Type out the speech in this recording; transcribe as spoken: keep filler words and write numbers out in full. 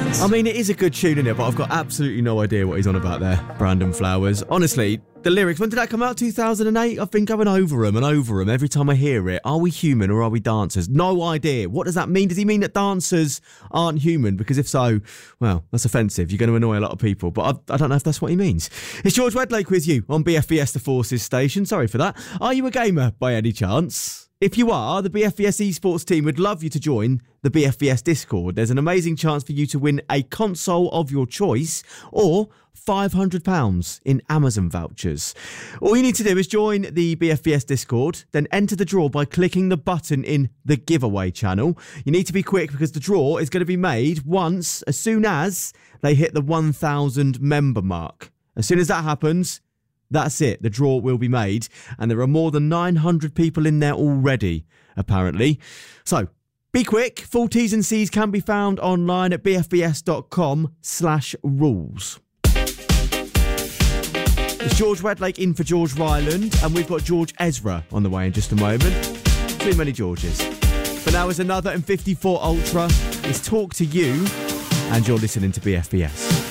I mean, it is a good tune, isn't it? But I've got absolutely no idea what he's on about there, Brandon Flowers. Honestly, the lyrics, when did that come out? two thousand eight? I've been going over them and over them every time I hear it. Are we human or are we dancers? No idea. What does that mean? Does he mean that dancers aren't human? Because if so, well, that's offensive. You're going to annoy a lot of people. But I, I don't know if that's what he means. It's George Wedlake with you on B F B S The Forces station. Sorry for that. Are you a gamer by any chance? If you are, the B F B S esports team would love you to join the B F B S Discord. There's an amazing chance for you to win a console of your choice or five hundred pounds in Amazon vouchers. All you need to do is join the B F B S Discord, then enter the draw by clicking the button in the giveaway channel. You need to be quick because the draw is going to be made once, as soon as they hit the one thousand member mark. As soon as that happens, that's it. The draw will be made. And there are more than nine hundred people in there already, apparently. So, be quick. Full T's and C's can be found online at bfbs.com slash rules. It's George Wedlake in for George Ryland. And we've got George Ezra on the way in just a moment. Too many Georges. But now it's another M fifty-four Ultra. It's Talk to You. And you're listening to B F B S.